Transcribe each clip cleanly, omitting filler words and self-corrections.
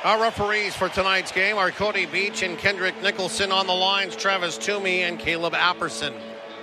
Our referees for tonight's game are Cody Beach and Kendrick Nicholson. On the lines, Travis Toomey and Caleb Apperson.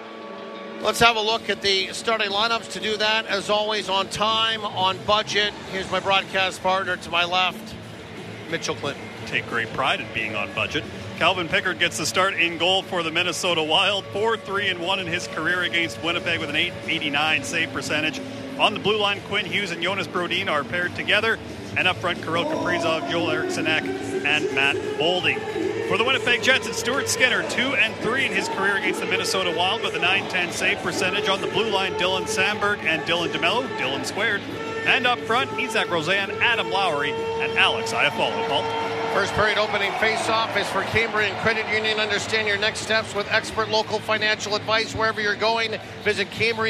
Let's have a look at the starting lineups. To do that, as always, on time, on budget. Here's my broadcast partner to my left, Mitchell Clinton. Take great pride in being on budget. Calvin Pickard gets the start in goal for the Minnesota Wild. 4-3-1 in his career against Winnipeg with an .889 save percentage. On the blue line, Quinn Hughes and Jonas Brodin are paired together. And up front, Kirill Kaprizov, Joel Eriksson Ek, and Matt Boldy. For the Winnipeg Jets, it's Stuart Skinner, 2-3 in his career against the Minnesota Wild with a .910 save percentage. On the blue line, Dylan Sandberg and Dylan DeMello, Dylan squared. And up front, Isaac Rosen, Adam Lowry, and Alex Iafallo. Paul. First period opening face-off is for Cambrian Credit Union. Understand your next steps with expert local financial advice wherever you're going. Visit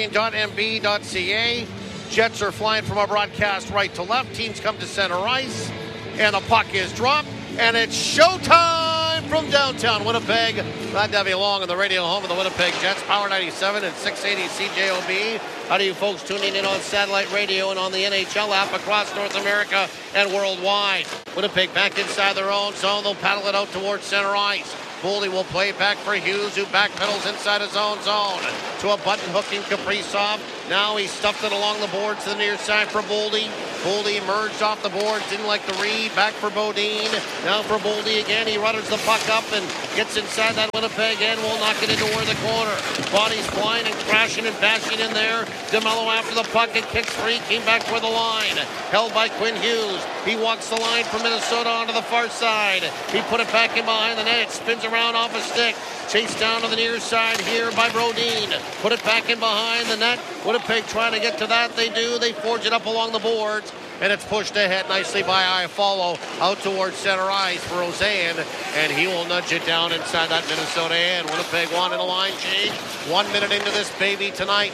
cambrian.mb.ca. Jets are flying from our broadcast right to left. Teams come to center ice. And the puck is dropped. And it's showtime from downtown Winnipeg. Glad to have you along on the radio home of the Winnipeg Jets. Power 97 and 680 CJOB. How do you folks tuning in on satellite radio and on the NHL app across North America and worldwide? Winnipeg back inside their own zone. They'll paddle it out towards center ice. Boldy will play it back for Hughes, who backpedals inside his own zone to a button-hooking Kaprizov. Now he stuffed it along the boards to the near side for Boldy. Boldy emerged off the boards, didn't like the read. Back for Bodine. Now for Boldy again. He rudders the puck up and gets inside that Winnipeg end. Will knock it into the corner. Bodies flying and crashing and bashing in there. DeMello after the puck and kicks free. Came back for the line. Held by Quinn Hughes. He walks the line from Minnesota onto the far side. He put it back in behind the net. It spins around off a stick. Chased down to the near side here by Brodin. Put it back in behind the net. Winnipeg trying to get to that. They do. They forge it up along the boards. And it's pushed ahead nicely by Iafallo out towards center ice for Rosen. And he will nudge it down inside that Minnesota end. Winnipeg wanted a line change. 1 minute into this baby tonight.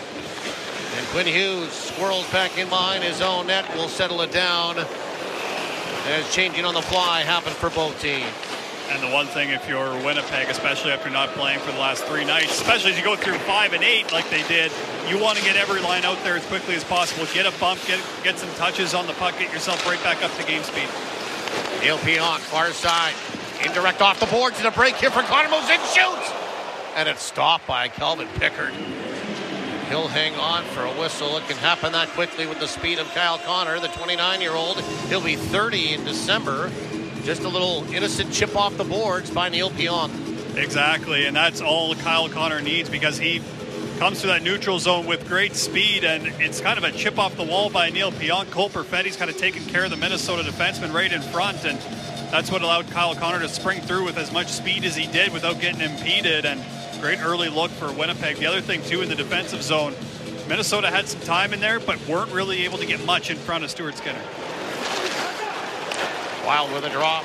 And Quinn Hughes swirls back in behind his own net. Will settle it down. As changing on the fly happened for both teams. And the one thing, if you're Winnipeg, especially after not playing for the last 3 nights, especially as you go through 5 and 8 like they did, you want to get every line out there as quickly as possible. Get a bump, get some touches on the puck, get yourself right back up to game speed. Neil Pionk, far side. Indirect off the boards and a break here for Connor Mosin. Shoots! And it's stopped by Calvin Pickard. He'll hang on for a whistle. It can happen that quickly with the speed of Kyle Connor, the 29-year-old. He'll be 30 in December. Just a little innocent chip off the boards by Neil Pionk. Exactly, and that's all Kyle Connor needs because he comes to that neutral zone with great speed, and it's kind of a chip off the wall by Neil Pionk. Cole Perfetti's kind of taking care of the Minnesota defenseman right in front, and that's what allowed Kyle Connor to spring through with as much speed as he did without getting impeded, and great early look for Winnipeg. The other thing, too, in the defensive zone, Minnesota had some time in there, but weren't really able to get much in front of Stuart Skinner. Wild with a drop.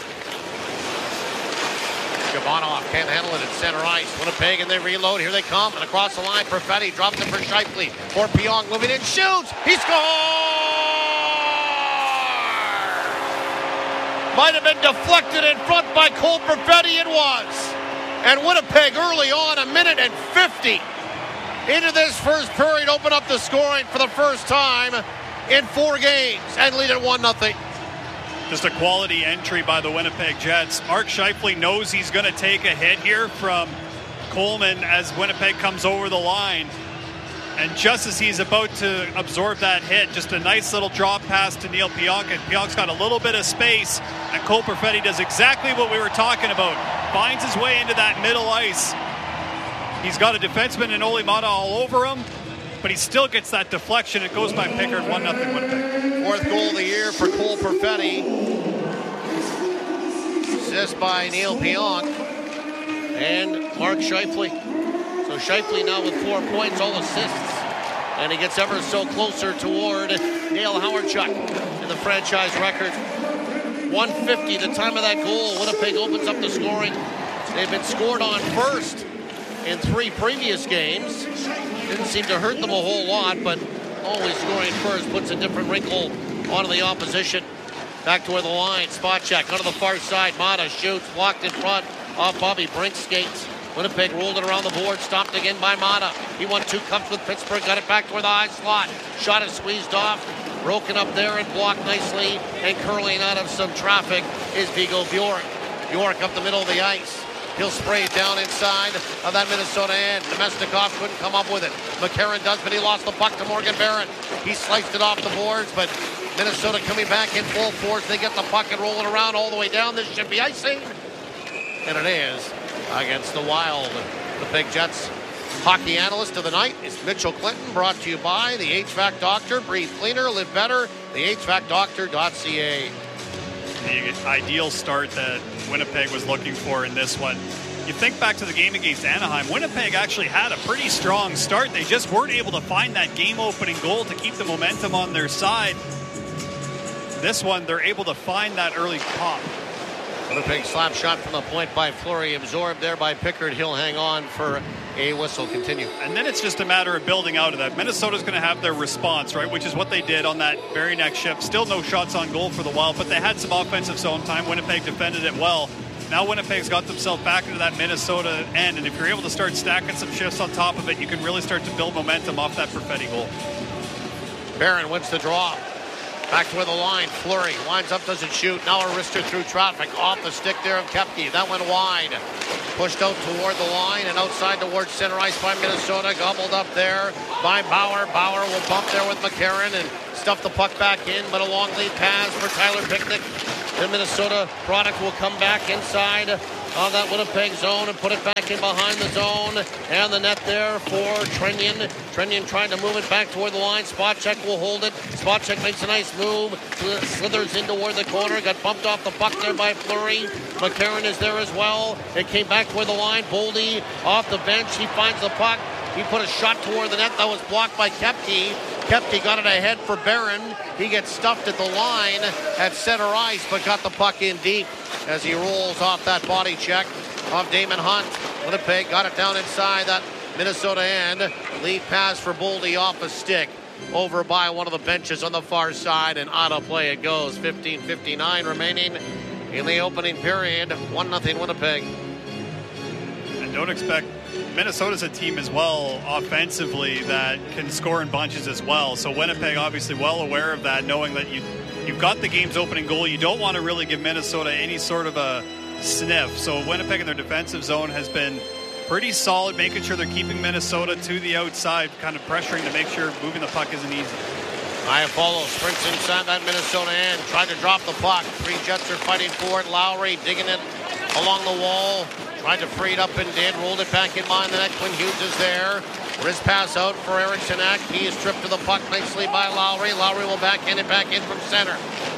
Gabanov can't handle it at center ice. Winnipeg and they reload. Here they come. And across the line, Perfetti drops it for Scheifele. For Pionk moving in. Shoots! He scores! Might have been deflected in front by Cole Perfetti. It was. And Winnipeg early on, 1:50 into this first period, open up the scoring for the first time in 4 games and lead at 1-0. Just a quality entry by the Winnipeg Jets. Mark Scheifele knows he's going to take a hit here from Coleman as Winnipeg comes over the line. And just as he's about to absorb that hit, just a nice little drop pass to Neil Pionk. And Pionk's got a little bit of space. And Cole Perfetti does exactly what we were talking about. Finds his way into that middle ice. He's got a defenseman and Olli Maatta all over him. But he still gets that deflection. It goes by Pickard, 1-0 Winnipeg. 4th goal of the year for Cole Perfetti. Assist by Neil Pionk and Mark Scheifele. So Scheifele now with 4 points, all assists. And he gets ever so closer toward Dale Hawerchuk in the franchise record. 1:50, the time of that goal. Winnipeg opens up the scoring. They've been scored on first in 3 previous games. Didn't seem to hurt them a whole lot, but always scoring first puts a different wrinkle onto the opposition. Back toward the line, spot check onto the far side. Maatta shoots, blocked in front off Bobby Brink's skates. Winnipeg rolled it around the board, stopped again by Maatta. He won 2 cups with Pittsburgh, got it back toward the high slot. Shot is squeezed off. Broken up there and blocked nicely, and curling out of some traffic is Viggo Bjork. Bjork up the middle of the ice. He'll spray it down inside of that Minnesota end. Nemestikov couldn't come up with it. McCarron does, but he lost the puck to Morgan Barron. He sliced it off the boards, but Minnesota coming back in full force. They get the puck and roll it around all the way down. This should be icing. And it is against the Wild. The Big Jets hockey analyst of the night is Mitchell Clinton, brought to you by the HVAC Doctor. Breathe cleaner, live better. The HVACdoctor.ca. The ideal start that Winnipeg was looking for in this one. You think back to the game against Anaheim, Winnipeg actually had a pretty strong start. They just weren't able to find that game-opening goal to keep the momentum on their side. This one, they're able to find that early pop. Winnipeg slap shot from the point by Fleury, absorbed there by Pickard. He'll hang on for a whistle. Continue. And then it's just a matter of building out of that. Minnesota's going to have their response, right, which is what they did on that very next shift. Still no shots on goal for the Wild, but they had some offensive zone time. Winnipeg defended it well. Now Winnipeg's got themselves back into that Minnesota end, and if you're able to start stacking some shifts on top of it, you can really start to build momentum off that Perfetti goal. Barron wins the draw. Back to where the line. Fleury lines up, doesn't shoot. Now a wrister through traffic. Off the stick there of Koepke. That went wide. Pushed out toward the line and outside towards center ice by Minnesota. Gobbled up there by Bauer. Bauer will bump there with McCarron and stuff the puck back in, but a long lead pass for Tyler Picnic. The Minnesota product will come back inside of that Winnipeg zone and put it back in behind the zone. And the net there for Trenyon. Trenyon trying to move it back toward the line. Spacek will hold it. Spacek makes a nice move. Slithers in toward the corner. Got bumped off the puck there by Fleury. McCarron is there as well. It came back toward the line. Boldy off the bench. He finds the puck. He put a shot toward the net that was blocked by Koepke. Koepke got it ahead for Barron. He gets stuffed at the line at center ice, but got the puck in deep as he rolls off that body check of Damon Hunt. Winnipeg got it down inside that Minnesota end. Lead pass for Boldy off a stick over by one of the benches on the far side, and out of play it goes. 15:59 remaining in the opening period. 1-0 Winnipeg. And don't expect... Minnesota's a team as well offensively that can score in bunches as well. So Winnipeg obviously well aware of that, knowing that you've got the game's opening goal. You don't want to really give Minnesota any sort of a sniff. So Winnipeg in their defensive zone has been pretty solid, making sure they're keeping Minnesota to the outside, kind of pressuring to make sure moving the puck isn't easy. Iafallo sprints inside that Minnesota end, tried to drop the puck. Three Jets are fighting for it. Lowry digging it along the wall. Tried to free it up and did. Rolled it back in behind the net. Quinn Hughes is there. Wrist pass out for Eriksson Ek. He is stripped to the puck nicely by Lowry. Lowry will backhand it back in from center.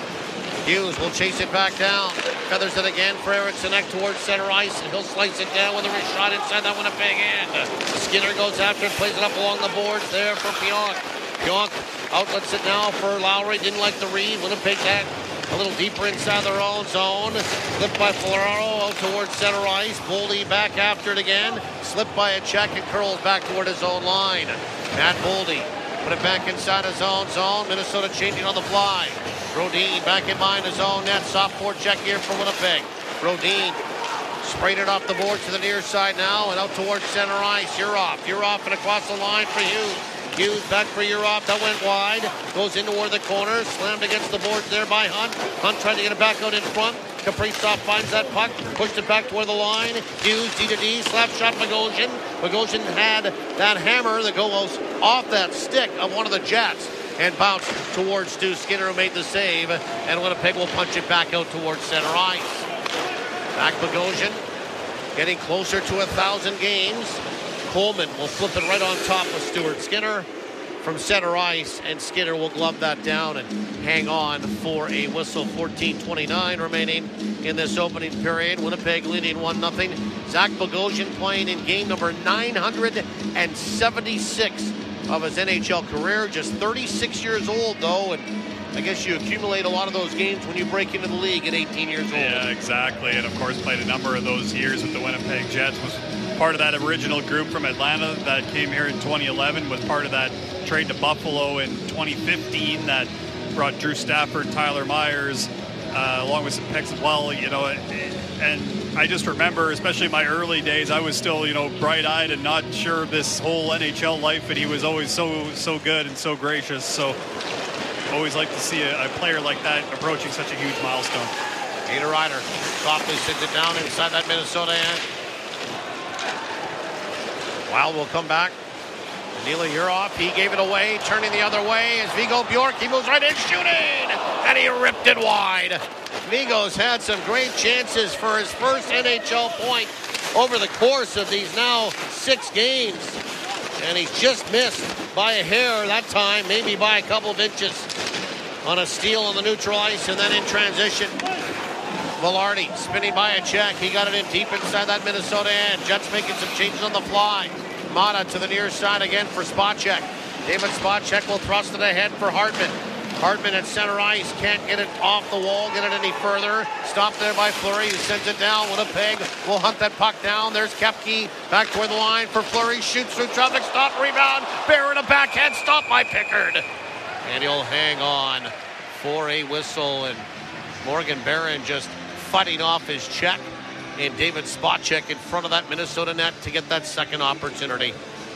Hughes will chase it back down. Feathers it again for Eriksson Ek towards center ice. And he'll slice it down with a wrist shot inside that Winnipeg end. Skinner goes after it, plays it up along the boards there for Pionk. Pionk outlets it now for Lowry. Didn't like the read. Winnipeg had a little deeper inside their own zone. Slipped by Floraro out towards center ice. Boldy back after it again. Slipped by a check and curls back toward his own line. Matt Boldy put it back inside his own zone. Minnesota changing on the fly. Brodin back in behind his own net. Soft board check here for Winnipeg. Brodin sprayed it off the board to the near side now and out towards center ice. Yurov and across the line for Hughes. Hughes back for Yurov. That went wide. Goes in toward the corner. Slammed against the boards there by Hunt. Hunt tried to get it back out in front. Kaprizov finds that puck. Pushed it back toward the line. Hughes D-to-D. Slap shot Bogosian. Bogosian had that hammer that goes off that stick of one of the Jets and bounced towards Stu Skinner, who made the save. And Winnipeg will punch it back out towards center ice. Back Bogosian. Getting closer to 1,000 games. Coleman will flip it right on top of Stuart Skinner from center ice, and Skinner will glove that down and hang on for a whistle. 14:29 remaining in this opening period. Winnipeg leading 1-0. Zach Bogosian playing in game number 976 of his NHL career. Just 36 years old, though, and I guess you accumulate a lot of those games when you break into the league at 18 years old. Yeah, exactly. And, of course, played a number of those years with the Winnipeg Jets. Was part of that original group from Atlanta that came here in 2011. Was part of that trade to Buffalo in 2015 that brought Drew Stafford, Tyler Myers, along with some picks as well. You know, and I just remember, especially in my early days, I was still, bright-eyed and not sure of this whole NHL life, and he was always so good and so gracious. So Always like to see a player like that approaching such a huge milestone. Peter Ryder softly sits it down inside that Minnesota end. Wild will come back. Danila Yurov, he gave it away, turning the other way as Vigo Bjork, he moves right in, shooting, and he ripped it wide. Vigo's had some great chances for his first NHL point over the course of these now 6 games, and he's just missed by a hair that time, maybe by a couple of inches on a steal on the neutral ice, and then in transition. Velarde spinning by a check. He got it in deep inside that Minnesota end. Jets making some changes on the fly. Mata to the near side again for Spacek. David Spacek will thrust it ahead for Hartman. Hartman at center ice. Can't get it off the wall, get it any further. Stopped there by Fleury, who sends it down. Winnipeg will hunt that puck down. There's Koepke back toward the line for Fleury. Shoots through traffic. Stop, rebound. Barron a backhand. Stop by Pickard. And he'll hang on for a whistle. And Morgan Barron just fighting off his check. And David Spacek in front of that Minnesota net to get that second opportunity.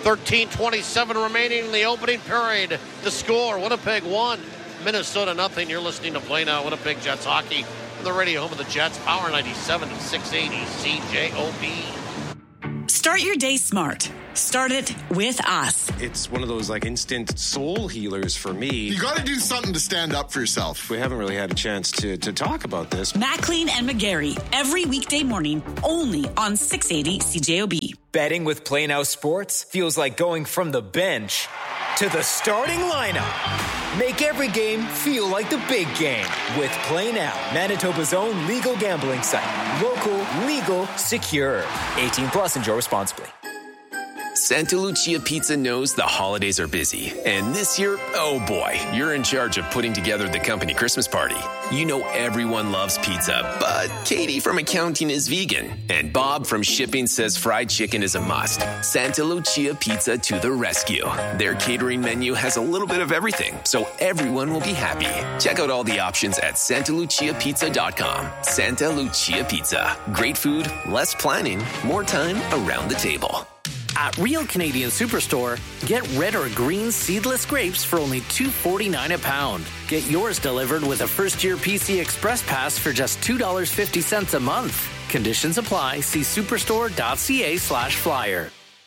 13:27 remaining in the opening period. The score, Winnipeg 1, Minnesota nothing. You're listening to Play Now, Winnipeg Jets Hockey. On the radio home of the Jets, Power 97 and 680 CJOB. Start your day smart. Start it with us. It's one of those like instant soul healers for me. You got to do something to stand up for yourself. We haven't really had a chance to talk about this. Maclean and McGarry, every weekday morning, only on 680 CJOB. Betting with Play Now Sports feels like going from the bench to the starting lineup. Make every game feel like the big game with Play Now, Manitoba's own legal gambling site. Local, legal, secure. 18 plus, enjoy responsibly. Santa Lucia Pizza knows the holidays are busy. And this year, oh boy, you're in charge of putting together the company Christmas party. You know everyone loves pizza, but Katie from accounting is vegan. And Bob from shipping says fried chicken is a must. Santa Lucia Pizza to the rescue. Their catering menu has a little bit of everything, so everyone will be happy. Check out all the options at santaluciapizza.com. Santa Lucia Pizza. Great food, less planning, more time around the table. At Real Canadian Superstore, get red or green seedless grapes for only $2.49 a pound. Get yours delivered with a first-year PC Express Pass for just $2.50 a month. Conditions apply. See superstore.ca/flyer.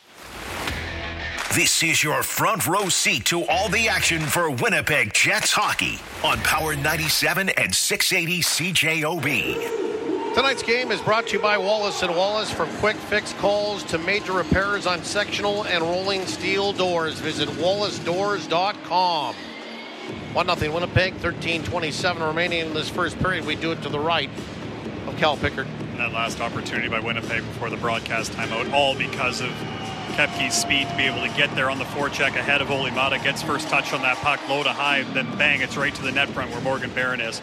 This is your front row seat to all the action for Winnipeg Jets hockey on Power 97 and 680 CJOB. Tonight's game is brought to you by Wallace & Wallace. From quick fix calls to major repairs on sectional and rolling steel doors. Visit wallacedoors.com. 1-0 Winnipeg, 13:27 remaining in this first period. We do it to the right of Cal Pickard. And that last opportunity by Winnipeg before the broadcast timeout, all because of Koepke's speed to be able to get there on the forecheck ahead of Olli Mata. Gets first touch on that puck, low to high, then bang, it's right to the net front where Morgan Barron is.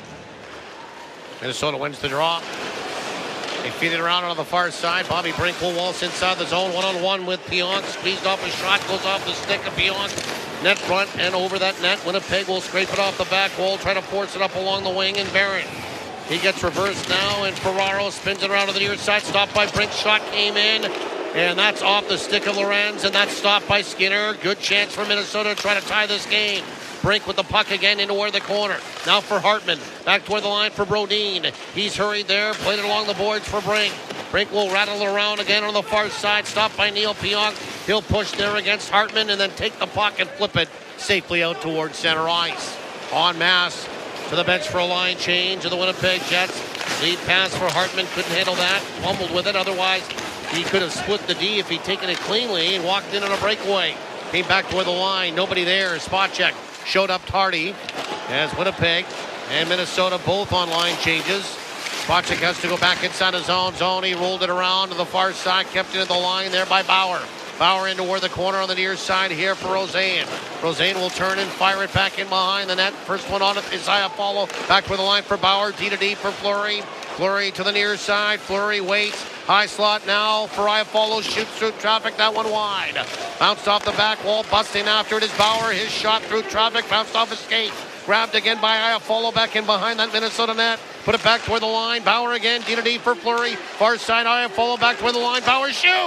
Minnesota wins the draw. They feed it around on the far side. Bobby Brink will waltz inside the zone. One-on-one with Pionk. Squeezed off his shot. Goes off the stick of Pionk. Net front and over that net. Winnipeg will scrape it off the back wall. Try to force it up along the wing. And Barron. He gets reversed now. And Ferraro spins it around to the near side. Stopped by Brink. Shot came in. And that's off the stick of Lorenz. And that's stopped by Skinner. Good chance for Minnesota to try to tie this game. Brink with the puck again into where the corner. Now for Hartman. Back toward the line for Brodin. He's hurried there. Played it along the boards for Brink. Brink will rattle around again on the far side. Stopped by Neil Pionk. He'll push there against Hartman and then take the puck and flip it safely out towards center ice. En masse to the bench for a line change of the Winnipeg Jets. Lead pass for Hartman. Couldn't handle that. Fumbled with it. Otherwise, he could have split the D if he'd taken it cleanly and walked in on a breakaway. Came back toward the line. Nobody there. Spacek showed up tardy as Winnipeg and Minnesota both on line changes. Spacek has to go back inside his own zone. He rolled it around to the far side, kept it at the line there by Bauer. Bauer into where the corner on the near side here for Roseanne. Roseanne will turn and fire it back in behind the net. First one on it is Iafallo. Back with the line for Bauer. D to D for Fleury. Fleury to the near side. Fleury waits. High slot now for Iafallo. Shoots through traffic. That one wide. Bounced off the back wall. Busting after it is Bauer. His shot through traffic. Bounced off his skate. Grabbed again by Iafallo back in behind that Minnesota net. Put it back toward the line. Bauer again. D to D for Fleury. Far side Iafallo back toward the line. Bauer shoots.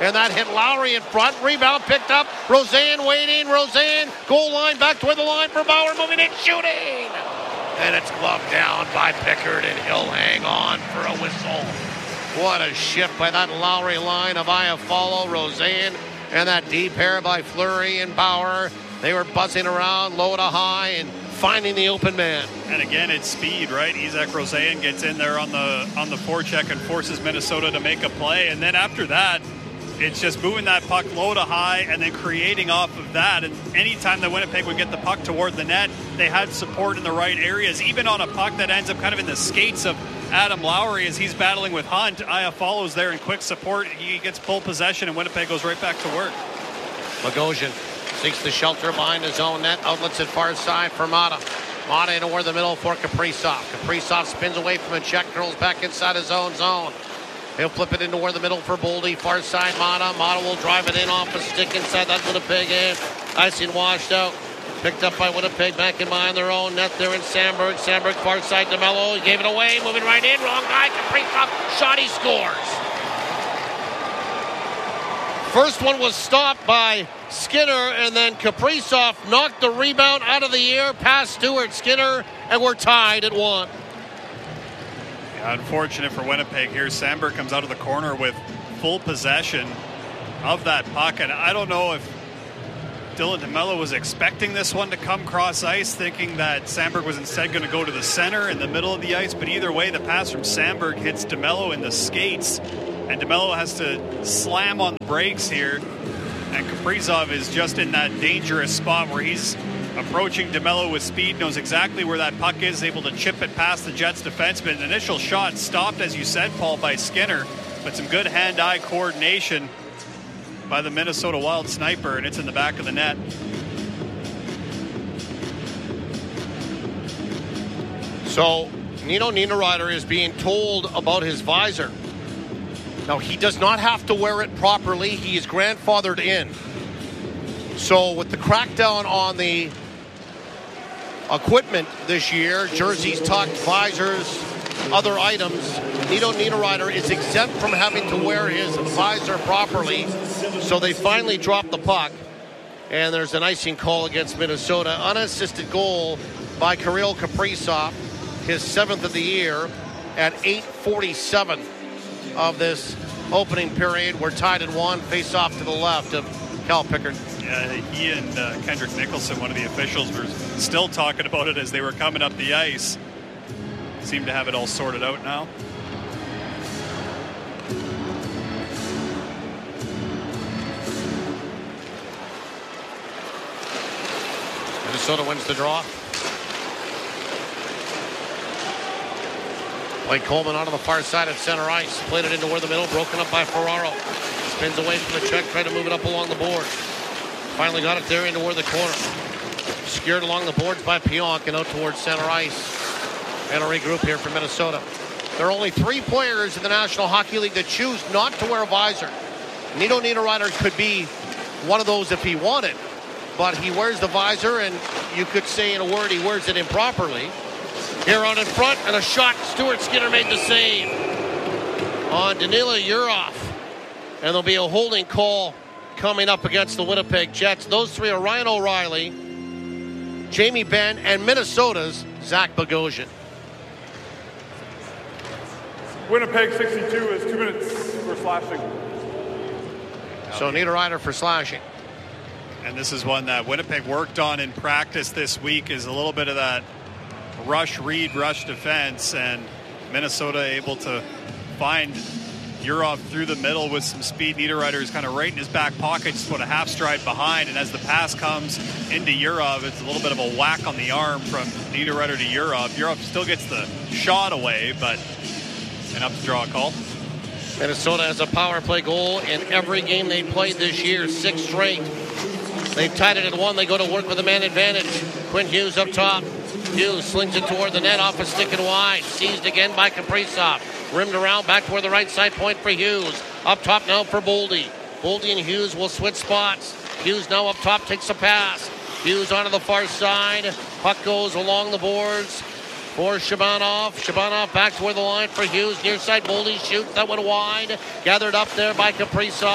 And that hit Lowry in front. Rebound picked up. Roseanne waiting. Roseanne, goal line, back toward the line for Bauer, moving in, shooting. And it's gloved down by Pickard, and he'll hang on for a whistle. What a shift by that Lowry line of Iafallo, Roseanne, and that deep pair by Fleury and Bauer. They were buzzing around low to high and finding the open man. And again, it's speed, right? Isaac Roseanne gets in there on the forecheck and forces Minnesota to make a play. And then after that, it's just moving that puck low to high and then creating off of that. And anytime that Winnipeg would get the puck toward the net, they had support in the right areas. Even on a puck that ends up kind of in the skates of Adam Lowry as he's battling with Hunt, Iafallo's there in quick support. He gets full possession and Winnipeg goes right back to work. Bogosian seeks the shelter behind his own net. Outlets it far side for Mata. Mata in over the middle for Kaprizov. Kaprizov spins away from a check, curls back inside his own zone. He'll flip it into where the middle for Boldy. Far side Mata. Mata will drive it in off a stick inside that Winnipeg end. Icing washed out. Picked up by Winnipeg back in behind their own net there in Sandberg. Sandberg far side DeMello. He gave it away. Moving right in. Wrong guy. Kaprizov. Shot. He scores. First one was stopped by Skinner, and then Kaprizov knocked the rebound out of the air past Stuart Skinner, and we're tied at 1. Yeah, unfortunate for Winnipeg here. Sandberg comes out of the corner with full possession of that puck, and I don't know if Dylan DeMello was expecting this one to come cross ice, thinking that Sandberg was instead going to go to the center in the middle of the ice, but either way, the pass from Sandberg hits DeMello in the skates, and DeMello has to slam on the brakes here. And Kaprizov is just in that dangerous spot where he's approaching DeMello with speed, knows exactly where that puck is, able to chip it past the Jets defenseman. The initial shot stopped, as you said, Paul, by Skinner, but some good hand-eye coordination by the Minnesota Wild sniper, and it's in the back of the net. So Nino Niederreiter is being told about his visor. Now, he does not have to wear it properly. He is grandfathered in. So with the crackdown on the equipment this year, jerseys, tucked, visors, other items, Nino Niederreiter is exempt from having to wear his visor properly. So they finally dropped the puck. And there's an icing call against Minnesota. Unassisted goal by Kirill Kaprizov, his 7th of the year, at 8:47 of this opening period. We're tied at 1. Face off to the left of Cal Pickard. Yeah, he and Kendrick Nicholson, one of the officials, were still talking about it as they were coming up the ice. Seem to have it all sorted out now. Minnesota wins the draw. Blake Coleman out on the far side at center ice. Played it into where the middle, broken up by Ferraro. Spins away from the check, trying to move it up along the board. Finally got it there into where the corner. Scared along the boards by Pionk and out towards center ice. And a regroup here for Minnesota. There are only 3 players in the National Hockey League that choose not to wear a visor. Nino Niederreiter could be one of those if he wanted, but he wears the visor, and you could say in a word he wears it improperly. Here out in front, and a shot. Stuart Skinner made the save on Danila Yurov. And there'll be a holding call coming up against the Winnipeg Jets. Those 3 are Ryan O'Reilly, Jamie Benn, and Minnesota's Zach Bogosian. Winnipeg 62 is 2 minutes for slashing. So Niederreiter for slashing. And this is one that Winnipeg worked on in practice this week, is a little bit of that rush read, rush defense, and Minnesota able to find Yurov through the middle with some speed. Niederreiter is kind of right in his back pocket, just put a half stride behind, and as the pass comes into Yurov, it's a little bit of a whack on the arm from Niederreiter to Yurov. Yurov still gets the shot away, but enough to draw a call. Minnesota has a power play goal in every game they played this year, 6 straight. They've tied it at 1. They go to work with a man advantage. Quinn Hughes up top. Hughes slings it toward the net, off a stick and wide. Seized again by Kaprizov. Rimmed around back toward the right side point for Hughes. Up top now for Boldy. Boldy and Hughes will switch spots. Hughes now up top, takes a pass. Hughes onto the far side. Puck goes along the boards for Shabanov. Shabanov back toward the line for Hughes. Near side, Boldy shoots. That one wide. Gathered up there by Kaprizov.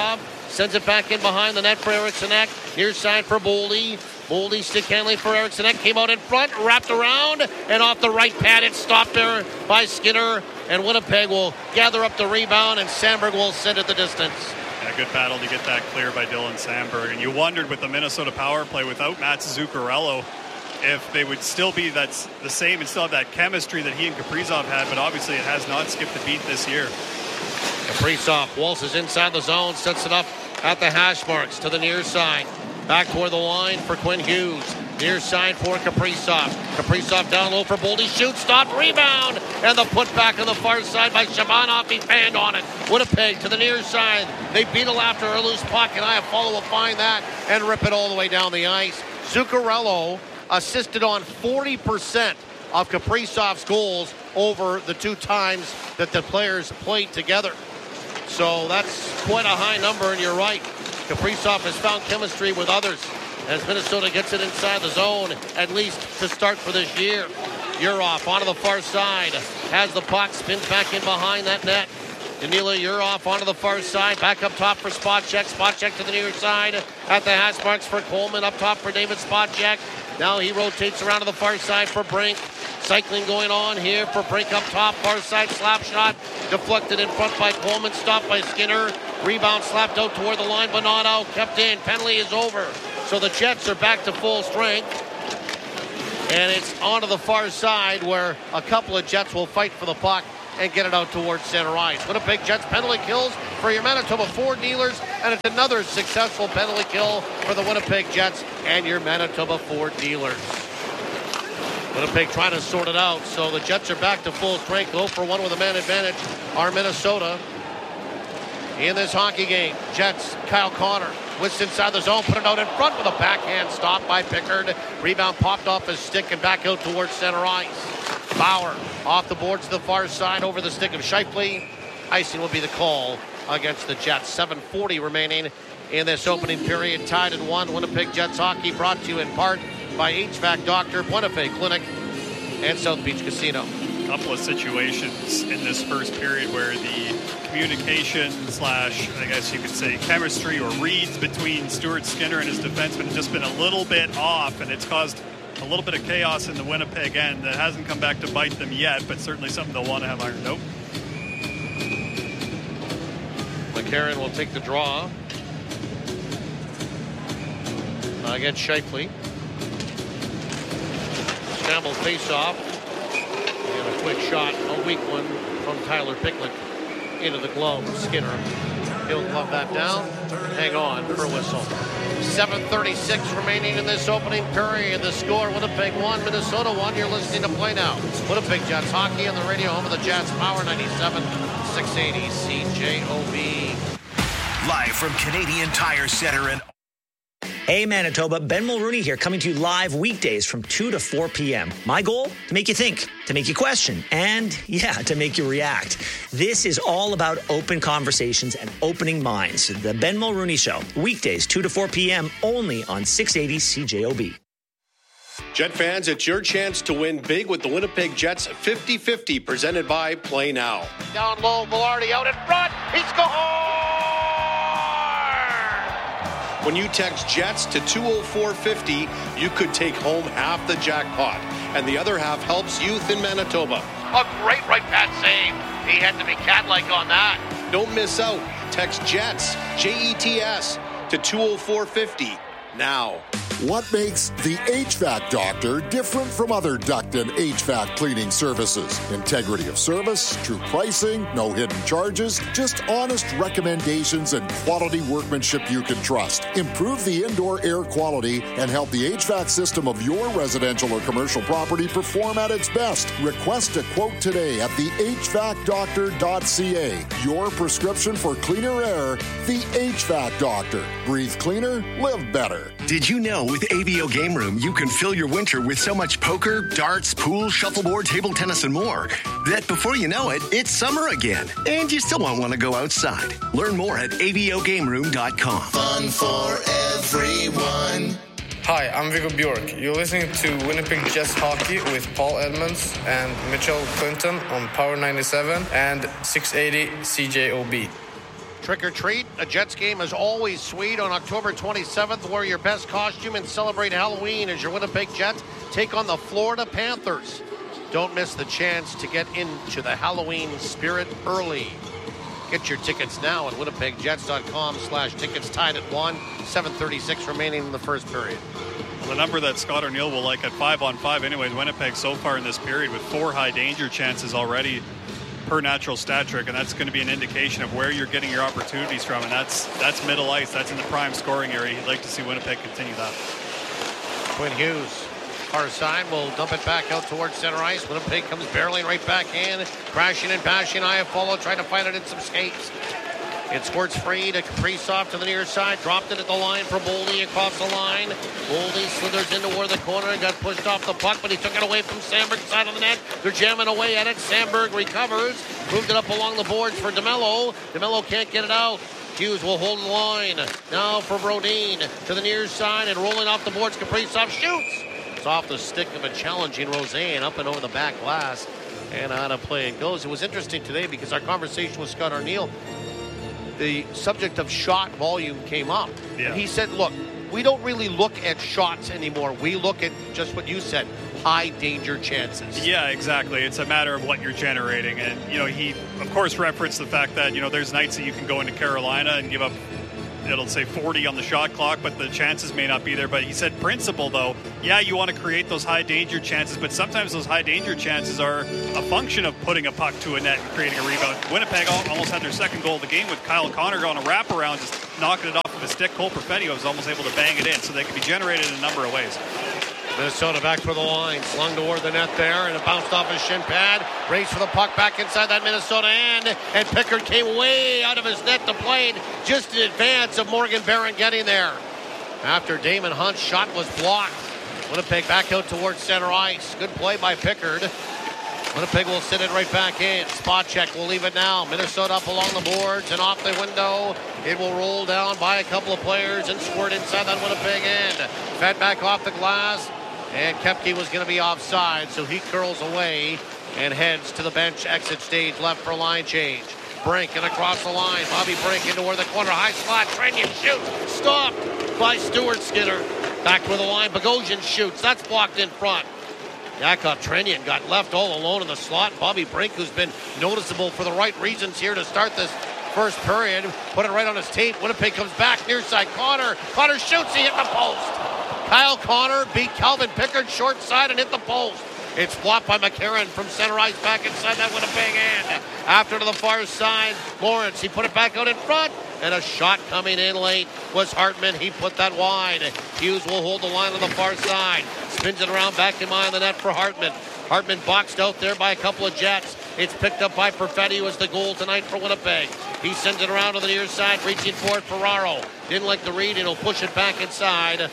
Sends it back in behind the net for Eriksson Ek. Near side for Boldy. Boldy stick handling for Eriksson Ek. Came out in front, wrapped around, and off the right pad. It's stopped there by Skinner. And Winnipeg will gather up the rebound, and Sandberg will send it the distance. A good battle to get that clear by Dylan Sandberg. And you wondered with the Minnesota power play without Mats Zuccarello if they would still be the same and still have that chemistry that he and Kaprizov had, but obviously it has not skipped a beat this year. Kaprizov waltzes inside the zone, sets it up at the hash marks to the near side. Back toward the line for Quinn Hughes. Near side for Kaprizov. Kaprizov down low for Boldy. Shoots, stopped, rebound. And the putback on the far side by Shabanov. He fanned on it. Winnipeg to the near side. They beat it after a loose puck, and Iafallo will find that and rip it all the way down the ice. Zuccarello assisted on 40% of Kaprizov's goals over the 2 times that the players played together. So that's quite a high number, and you're right. Kaprizov has found chemistry with others as Minnesota gets it inside the zone, at least to start for this year. Urhoff onto the far side, has the puck, spins back in behind that net. Danila Urhoff onto the far side, back up top for Spacek. Spacek to the near side at the hash marks for Coleman, up top for David Spacek. Now he rotates around to the far side for Brink. Cycling going on here for Brink up top, far side slap shot, deflected in front by Coleman, stopped by Skinner. Rebound slapped out toward the line, but not out, kept in. Penalty is over. So the Jets are back to full strength. And it's onto the far side where a couple of Jets will fight for the puck and get it out towards center ice. Winnipeg Jets penalty kills for your Manitoba Ford dealers, and it's another successful penalty kill for the Winnipeg Jets and your Manitoba Ford dealers. Winnipeg trying to sort it out, so the Jets are back to full strength. 0-for-1 with a man advantage are Minnesota in this hockey game. Jets, Kyle Connor whips inside the zone, put it out in front with a backhand stop by Pickard. Rebound popped off his stick and back out towards center ice. Bauer off the boards to the far side over the stick of Scheifele. Icing will be the call against the Jets. 7:40 remaining in this opening period. Tied at 1. Winnipeg Jets hockey brought to you in part by HVAC Doctor, Buena Fe Clinic, and South Beach Casino. A couple of situations in this first period where the communication / I guess you could say chemistry or reads between Stuart Skinner and his defenseman has just been a little bit off, and it's caused a little bit of chaos in the Winnipeg end that hasn't come back to bite them yet, but certainly something they'll want to have ironed out. McCarron will take the draw against Scheifele. Scramble face-off. And a quick shot, a weak one from Tyler Picklick into the glove. Skinner. He'll glove that down. Hang on for a whistle. 7:36 remaining in this opening period. The score, Winnipeg 1, Minnesota 1. You're listening to Play Now. Winnipeg Jets hockey on the radio, home of the Jets. Power 97, 680 CJOB. Live from Canadian Tire Center in Hey Manitoba, Ben Mulrooney here, coming to you live weekdays from 2 to 4 p.m. My goal? To make you think, to make you question, and yeah, to make you react. This is all about open conversations and opening minds. The Ben Mulrooney Show, weekdays 2 to 4 p.m. only on 680 CJOB. Jet fans, it's your chance to win big with the Winnipeg Jets 50-50, presented by Play Now. Down low, Velarde out in front. He scores! When you text Jets to 20450, you could take home half the jackpot, and the other half helps youth in Manitoba. A great right pass save. He had to be cat-like on that. Don't miss out. Text Jets, Jets, to 20450 now. What makes the HVAC Doctor different from other duct and HVAC cleaning services? Integrity of service, true pricing, no hidden charges, just honest recommendations and quality workmanship you can trust. Improve the indoor air quality and help the HVAC system of your residential or commercial property perform at its best. Request a quote today at thehvacdoctor.ca. Your prescription for cleaner air, the HVAC Doctor. Breathe cleaner, live better. Did you know with AVO Game Room, you can fill your winter with so much poker, darts, pool, shuffleboard, table tennis, and more that before you know it, it's summer again, and you still won't want to go outside. Learn more at avogameroom.com. Fun for everyone. Hi, I'm Viggo Bjork. You're listening to Winnipeg Jets Hockey with Paul Edmonds and Mitchell Clinton on Power 97 and 680 CJOB. Trick or treat, a Jets game is always sweet. On October 27th, wear your best costume and celebrate Halloween as your Winnipeg Jets take on the Florida Panthers. Don't miss the chance to get into the Halloween spirit early. Get your tickets now at winnipegjets.com/tickets. Tied at 1, 7:36 remaining in the first period. Well, the number that Scott O'Neill will like at 5-on-5 anyways, Winnipeg so far in this period with 4 high danger chances already per natural stat trick, and that's going to be an indication of where you're getting your opportunities from, and that's middle ice. That's in the prime scoring area. You'd like to see Winnipeg continue that. Quinn Hughes, far side, will dump it back out towards center ice. Winnipeg comes barreling right back in, crashing and bashing. Iafallo trying to find it in some skates. It squirts free to Kaprizov to the near side. Dropped it at the line for Boldy across the line. Boldy slithers into where the corner and got pushed off the puck, but he took it away from Sandberg side of the net. They're jamming away at it. Sandberg recovers. Moved it up along the boards for DeMello. DeMello can't get it out. Hughes will hold the line. Now for Brodin to the near side and rolling off the boards. Kaprizov shoots. It's off the stick of a challenging Rosen up and over the back glass. And out of play it goes. It was interesting today because our conversation with Scott O'Neill, the subject of shot volume came up. Yeah. He said, look, we don't really look at shots anymore. We look at just what you said, high danger chances. Yeah, exactly. It's a matter of what you're generating. And, he, of course, referenced the fact that, there's nights that you can go into Carolina and give up, it'll say 40 on the shot clock, but the chances may not be there. But he said principle, though, yeah, you want to create those high danger chances, but sometimes those high danger chances are a function of putting a puck to a net and creating a rebound. Winnipeg almost had their second goal of the game with Kyle Connor on a wraparound, just knocking it off of his stick. Cole Perfetti was almost able to bang it in, so they can be generated in a number of ways. Minnesota back for the line, slung toward the net there, and it bounced off his shin pad. Race for the puck back inside that Minnesota end, and Pickard came way out of his net to play just in advance of Morgan Barron getting there. After Damon Hunt's shot was blocked, Winnipeg back out towards center ice. Good play by Pickard. Winnipeg will send it right back in. Spot check will leave it now. Minnesota up along the boards and off the window. It will roll down by a couple of players and squirt inside that Winnipeg end. Fed back off the glass. And Koepke was going to be offside, so he curls away and heads to the bench exit stage left for line change. Brink and across the line. Bobby Brink into where the corner. High slot. Trenyon shoots. Stopped by Stuart Skinner. Back to the line. Bogosian shoots. That's blocked in front. Yakov Trenyon got left all alone in the slot. Bobby Brink, who's been noticeable for the right reasons here to start this first period, put it right on his tape. Winnipeg comes back near side. Connor shoots. He hit the post. Kyle Connor beat Calvin Pickard short side and hit the post. It's flopped by McCarron from center ice back inside that Winnipeg end. After to the far side, Lawrence, he put it back out in front. And a shot coming in late was Hartman. He put that wide. Hughes will hold the line on the far side. Spins it around back in behind the net for Hartman. Hartman boxed out there by a couple of Jets. It's picked up by Perfetti, who has the goal tonight for Winnipeg. He sends it around to the near side, reaching for it. Ferraro didn't like the read, and he'll push it back inside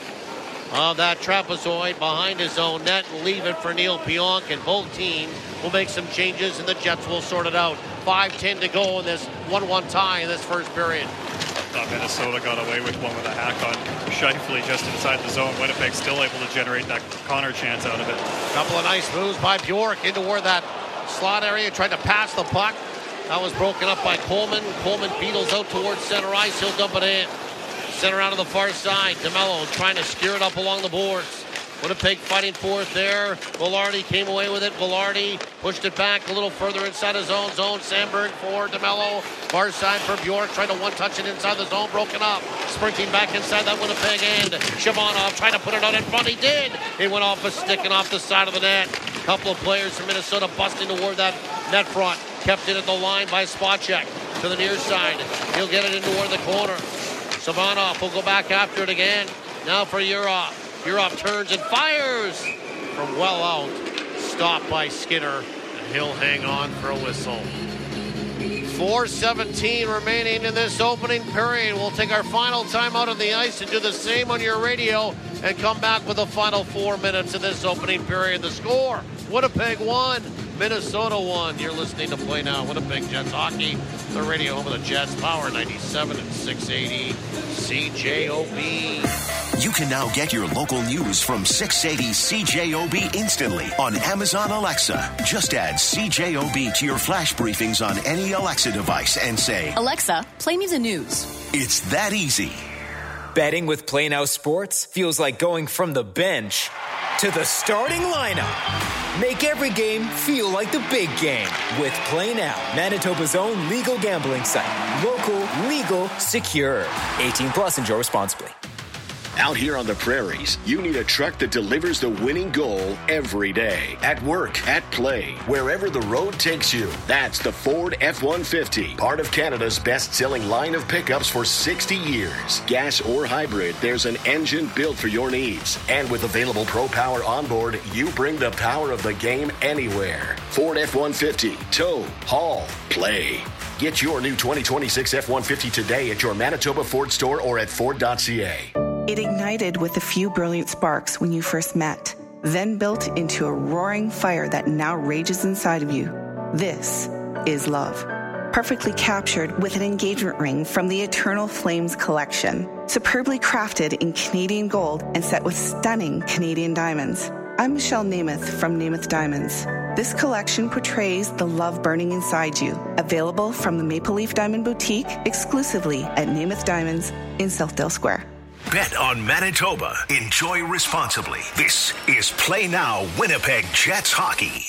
of that trapezoid behind his own net and leave it for Neil Pionk, and both teams will make some changes and the Jets will sort it out. 5:10 to go in this 1-1 tie in this first period. Minnesota got away with one with a hack on Scheifele just inside the zone. Winnipeg still able to generate that Connor chance out of it. Couple of nice moves by Bjork into where that slot area, tried to pass the puck. That was broken up by Coleman. Coleman beetles out towards center ice. He'll dump it in. Sent around to the far side. DeMello trying to steer it up along the boards. Winnipeg fighting for it there. Velarde came away with it. Velarde pushed it back a little further inside his own zone. Sandberg for DeMello. Far side for Bjork. Trying to one-touch it inside the zone. Broken up. Sprinting back inside that Winnipeg end. Shabanov trying to put it out in front. He did. It went off a stick and off the side of the net. A couple of players from Minnesota busting toward that net front. Kept it at the line by Spacek. To the near side. He'll get it into where the corner. Sabanov will go back after it again. Now for Urov. Urov turns and fires from well out. Stopped by Skinner. And he'll hang on for a whistle. 4:17 remaining in this opening period. We'll take our final time out on the ice and do the same on your radio and come back with the final 4 minutes of this opening period. The score, Winnipeg 1, Minnesota 1. You're listening to Play Now Winnipeg Jets Hockey. The radio home of the Jets. Power 97 and 680 CJOB. You can now get your local news from 680 CJOB instantly on Amazon Alexa. Just add CJOB to your flash briefings on any Alexa device and say, Alexa, play me the news. It's that easy. Betting with Play Now Sports feels like going from the bench to the starting lineup. Make every game feel like the big game with Play Now, Manitoba's own legal gambling site. Local, legal, secure. 18 plus, enjoy responsibly. Out here on the prairies, you need a truck that delivers the winning goal every day. At work, at play, wherever the road takes you. That's the Ford F-150, part of Canada's best-selling line of pickups for 60 years. Gas or hybrid, there's an engine built for your needs. And with available Pro Power onboard, you bring the power of the game anywhere. Ford F-150, tow, haul, play. Get your new 2026 F-150 today at your Manitoba Ford store or at Ford.ca. It ignited with a few brilliant sparks when you first met, then built into a roaring fire that now rages inside of you. This is love. Perfectly captured with an engagement ring from the Eternal Flames collection, superbly crafted in Canadian gold and set with stunning Canadian diamonds. I'm Michelle Namath from Namath Diamonds. This collection portrays the love burning inside you. Available from the Maple Leaf Diamond Boutique exclusively at Namath Diamonds in Southdale Square. Bet on Manitoba. Enjoy responsibly. This is Play Now Winnipeg Jets Hockey.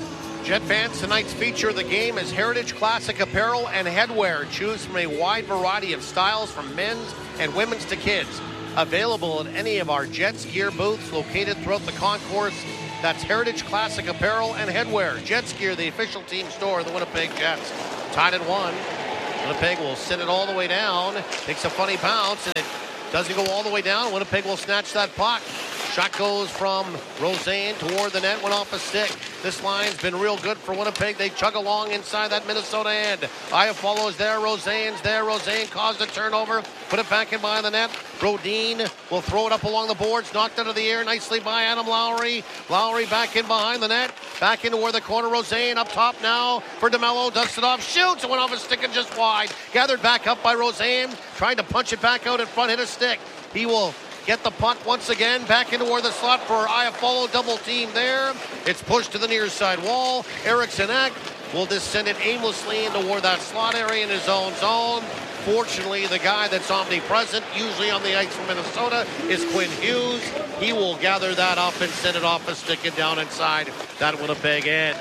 Jet fans, tonight's feature of the game is Heritage Classic Apparel and Headwear. Choose from a wide variety of styles from men's and women's to kids. Available at any of our Jets gear booths located throughout the concourse. That's Heritage Classic Apparel and Headwear. Jets Gear, the official team store of the Winnipeg Jets. Tied at 1. Winnipeg will send it all the way down. Takes a funny bounce, and it doesn't go all the way down. Winnipeg will snatch that puck. Shot goes from Roseanne toward the net, went off a stick. This line's been real good for Winnipeg. They chug along inside that Minnesota end. Iafallo's there, Roseanne's there. Roseanne caused a turnover, put it back in behind the net. Brodin will throw it up along the boards, knocked out of the air nicely by Adam Lowry. Lowry back in behind the net, back into where the corner. Roseanne up top now for DeMello, dusts it off, shoots, it went off a stick and just wide. Gathered back up by Roseanne, trying to punch it back out in front, hit a stick. He will get the puck once again back into where the slot for Iafallo, double team there. It's pushed to the near side wall. Eriksson Ek will just send it aimlessly into where that slot area in his own zone. Fortunately, the guy that's omnipresent, usually on the ice for Minnesota, is Quinn Hughes. He will gather that up and send it off a stick and down inside that Winnipeg end.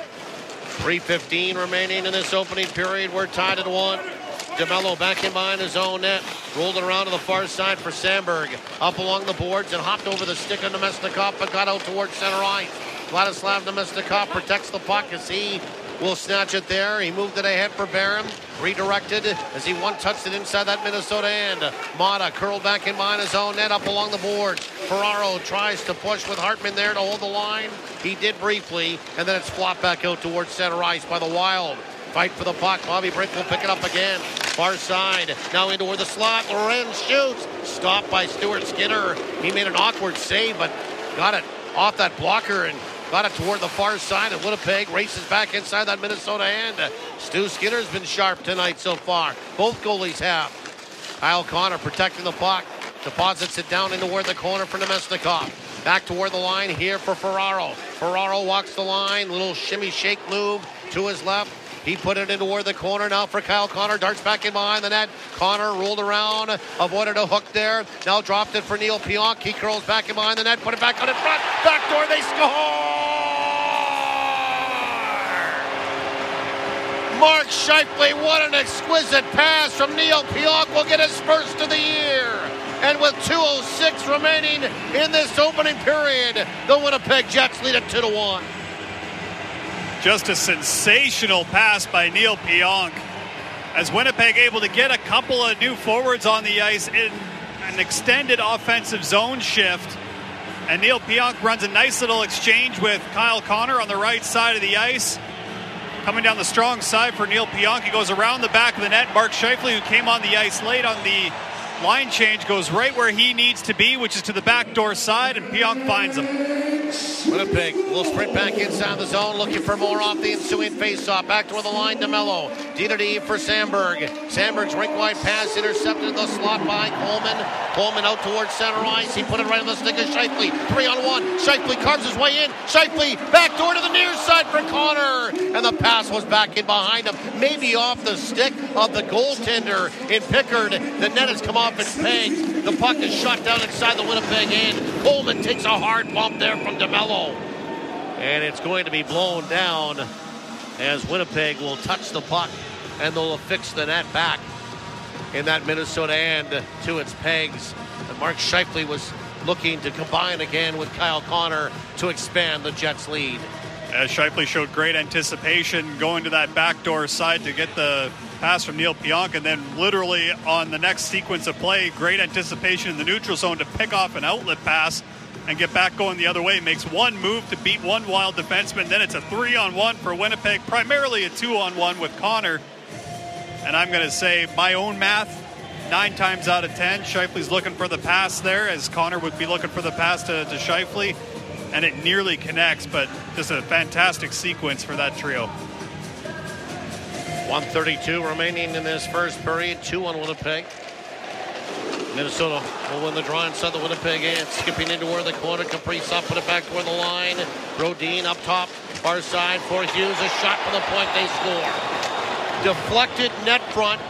3:15 remaining in this opening period. We're tied at 1. DeMello back in behind his own net. Rolled it around to the far side for Sandberg. Up along the boards and hopped over the stick of Nemesnikov, but got out towards center ice. Vladislav Nemesnikov protects the puck as he will snatch it there. He moved it ahead for Barron. Redirected as he one-touched it inside that Minnesota end. Mata curled back in behind his own net up along the boards. Ferraro tries to push with Hartman there to hold the line. He did briefly, and then it's flopped back out towards center ice by the Wild. Fight for the puck. Bobby Brink will pick it up again. Far side. Now into where the slot. Lorenz shoots. Stopped by Stuart Skinner. He made an awkward save, but got it off that blocker and got it toward the far side. And Winnipeg races back inside that Minnesota end. Stu Skinner's been sharp tonight so far. Both goalies have. Kyle Connor protecting the puck. Deposits it down into where the corner for Nemesnikov. Back toward the line here for Ferraro. Ferraro walks the line. Little shimmy shake move to his left. He put it into where the corner now for Kyle Connor. Darts back in behind the net. Connor rolled around, avoided a hook there. Now dropped it for Neil Pionk. He curls back in behind the net, put it back on in front. Backdoor, they score! Mark Scheifele, what an exquisite pass from Neil Pionk. Will get his first of the year. And with 2:06 remaining in this opening period, the Winnipeg Jets lead it 2-1. Just a sensational pass by Neil Pionk. As Winnipeg able to get a couple of new forwards on the ice in an extended offensive zone shift. And Neil Pionk runs a nice little exchange with Kyle Connor on the right side of the ice. Coming down the strong side for Neil Pionk. He goes around the back of the net. Mark Scheifele, who came on the ice late on the line change, goes right where he needs to be, which is to the backdoor side, and Pionk finds him. Winnipeg will sprint back inside the zone, looking for more off the ensuing faceoff. Back toward the line, DeMello. D for Sandberg. Sandberg's rink-wide pass intercepted in the slot by Coleman. Coleman out towards center ice. He put it right on the stick of Scheifele. 3-on-1. Scheifele carves his way in. Scheifele back door to the near side for Connor. And the pass was back in behind him. Maybe off the stick of the goaltender in Pickard. The net has come off its pegs. The puck is shot down inside the Winnipeg end. Coleman takes a hard bump there from DeMello. And it's going to be blown down as Winnipeg will touch the puck and they'll affix the net back in that Minnesota end to its pegs. And Mark Scheifele was looking to combine again with Kyle Connor to expand the Jets' lead. As Scheifele showed great anticipation going to that backdoor side to get the pass from Neil Pionk, and then literally on the next sequence of play, great anticipation in the neutral zone to pick off an outlet pass and get back going the other way. Makes one move to beat one Wild defenseman. Then it's a 3-on-1 for Winnipeg, primarily a 2-on-1 with Connor. And I'm going to say my own math, 9 times out of 10, Scheifele's looking for the pass there, as Connor would be looking for the pass to Scheifele. And it nearly connects, but just a fantastic sequence for that trio. 1:32 remaining in this first period. 2-1 Winnipeg. Minnesota will win the draw inside the Winnipeg end. Skipping into where the corner. Kaprizov put it back toward the line. Brodin up top. Far side for Hughes. A shot from the point. They score. Deflected net front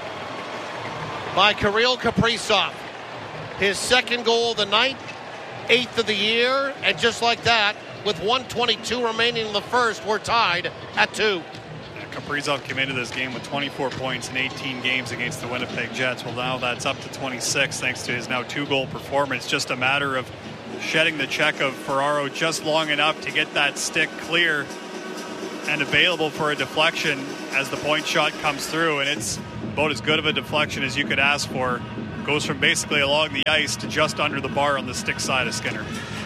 by Kirill Kaprizov. His second goal of the night. 8th of the year. And just like that, with 1:22 remaining in the first, we're tied at 2. Kaprizov came into this game with 24 points in 18 games against the Winnipeg Jets. Well, now that's up to 26 thanks to his now 2-goal performance. Just a matter of shedding the check of Ferraro just long enough to get that stick clear and available for a deflection as the point shot comes through. And it's about as good of a deflection as you could ask for. Goes from basically along the ice to just under the bar on the stick side of Skinner.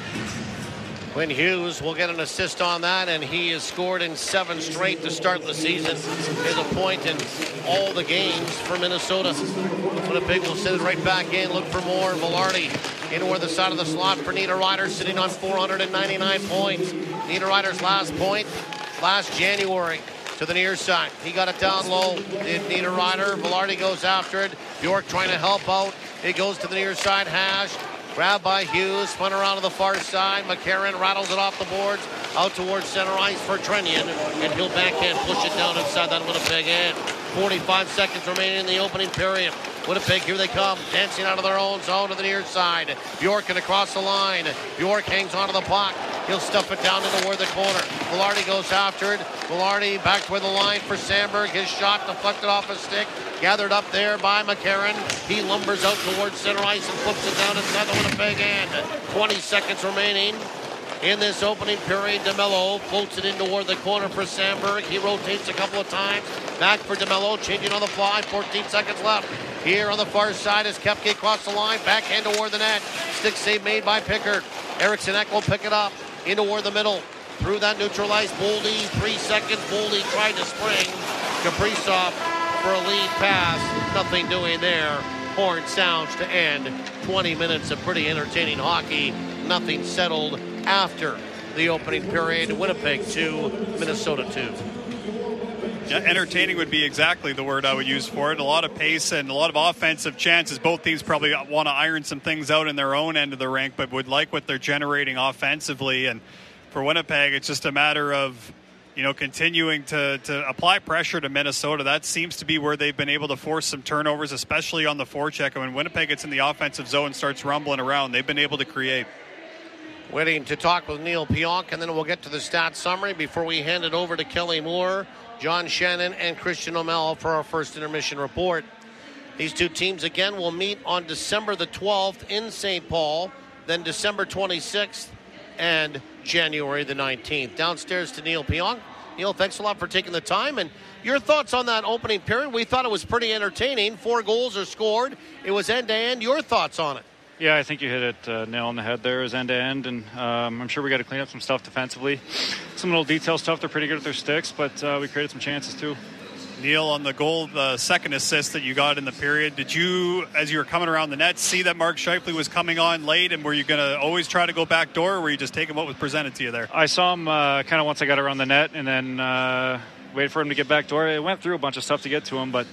Quinn Hughes will get an assist on that, and he has scored in 7 straight to start the season. Is a point in all the games for Minnesota. Winnipeg will send it right back in, look for more. Velarde in toward the side of the slot for Niederreiter, sitting on 499 points. Niederreiter's last point last January to the near side. He got it down low. Niederreiter. Velarde goes after it. Bjork trying to help out. It goes to the near side hash. Grabbed by Hughes, spun around to the far side. McCarron rattles it off the boards, out towards center ice for Trennian, and he'll backhand push it down inside that Winnipeg end. 45 seconds remaining in the opening period. Winnipeg, here they come, dancing out of their own zone to the near side. Bjork and across the line. Bjork hangs onto the puck. He'll stuff it down into where the corner. Velarde goes after it. Velarde back toward the line for Sandberg. His shot deflected off a stick. Gathered up there by McCarron. He lumbers out towards center ice and flips it down inside the Winnipeg end. 20 seconds remaining in this opening period. DeMello floats it in toward the corner for Sandberg. He rotates a couple of times. Back for DeMello, changing on the fly. 14 seconds left. Here on the far side is Koepke across the line. Backhand toward the net. Stick save made by Pickard. Eriksson Ek will pick it up in toward the middle. Through that neutralized Boldy. 3 seconds. Boldy tried to spring. Kaprizov for a lead pass. Nothing doing there. Horn sounds to end 20 minutes of pretty entertaining hockey. Nothing settled after the opening period. Winnipeg 2, Minnesota 2. Yeah, entertaining would be exactly the word I would use for it. A lot of pace and a lot of offensive chances. Both teams probably want to iron some things out in their own end of the rink, but would like what they're generating offensively. And for Winnipeg, it's just a matter of, continuing to apply pressure to Minnesota. That seems to be where they've been able to force some turnovers, especially on the forecheck. And when Winnipeg gets in the offensive zone and starts rumbling around, they've been able to create. Waiting to talk with Neil Pionk, and then we'll get to the stat summary before we hand it over to Kelly Moore, John Shannon, and Christian O'Mell for our first intermission report. These two teams again will meet on December the 12th in St. Paul, then December 26th and January the 19th. Downstairs to Neil Pionk. Neil, thanks a lot for taking the time, and your thoughts on that opening period. We thought it was pretty entertaining. 4 goals are scored. It was end-to-end. Your thoughts on it? Yeah, I think you hit it nail on the head there. It was end-to-end, and I'm sure we got to clean up some stuff defensively. Some little detail stuff. They're pretty good at their sticks, but we created some chances too. Neil, on the goal, the second assist that you got in the period, did you, as you were coming around the net, see that Mark Scheifele was coming on late, and were you going to always try to go back door, or were you just taking what was presented to you there? I saw him kind of once I got around the net, and then waited for him to get back door. It went through a bunch of stuff to get to him, but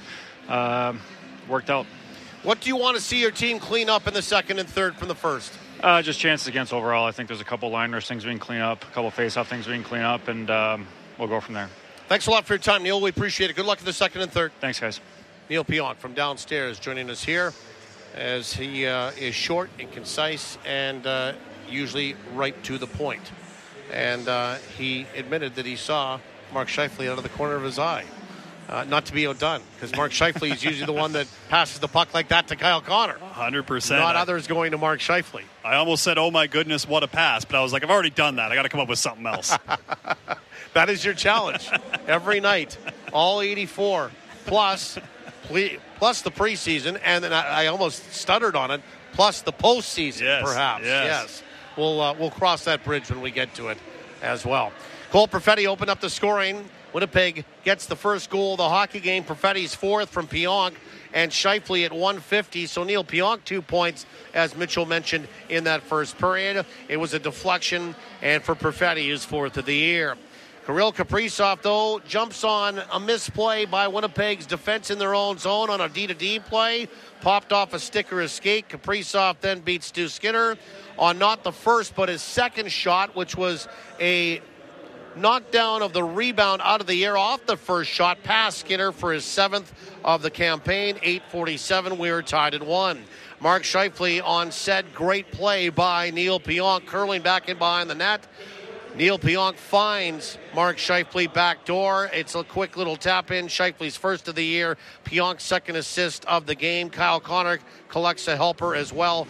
worked out. What do you want to see your team clean up in the second and third from the first? Just chances against overall. I think there's a couple liners things we can clean up, a couple face-off things we can clean up, and we'll go from there. Thanks a lot for your time, Neil. We appreciate it. Good luck in the second and third. Thanks, guys. Neil Pionk from downstairs joining us here as he is short and concise and usually right to the point. And he admitted that he saw Mark Scheifele out of the corner of his eye. Not to be outdone, because Mark Scheifele is usually the one that passes the puck like that to Kyle Connor. 100%. Not others going to Mark Scheifele. I almost said, oh my goodness, what a pass. But I was like, I've already done that. I got to come up with something else. That is your challenge every night. All 84 plus the preseason, and then I almost stuttered on it, plus the postseason, perhaps. Yes. We'll cross that bridge when we get to it as well. Cole Perfetti opened up the scoring. Winnipeg gets the first goal of the hockey game. Perfetti's fourth from Pionk, and Scheifele at 150. So Neil Pionk 2 points, as Mitchell mentioned in that first period. It was a deflection, and for Perfetti, his fourth of the year. Kirill Kaprizov, though, jumps on a misplay by Winnipeg's defense in their own zone on a D-to-D play. Popped off a sticker escape. Kaprizov then beats Stu Skinner on not the first, but his second shot, which was a knockdown of the rebound out of the air off the first shot past Skinner for his seventh of the campaign. 8:47, we are tied at 1. Mark Scheifele on said great play by Neil Pionk, curling back in behind the net. Neil Pionk finds Mark Scheifele back door. It's a quick little tap in. Scheifele's first of the year. Pionk's second assist of the game. Kyle Connor collects a helper as well.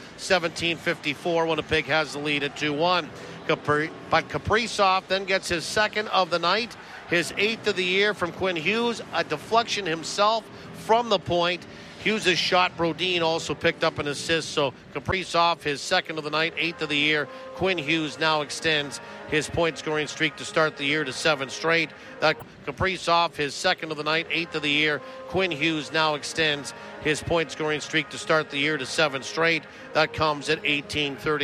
17:54. Winnipeg has the lead at 2-1. But Kaprizov then gets his second of the night, his eighth of the year from Quinn Hughes. A deflection himself from the point. Hughes' shot, Brodin also picked up an assist. So Kaprizov, his second of the night, eighth of the year. Quinn Hughes now extends his point-scoring streak to start the year to 7 straight. That Kaprizov, his second of the night, eighth of the year. Quinn Hughes now extends his point-scoring streak to start the year to 7 straight. That comes at 18:30.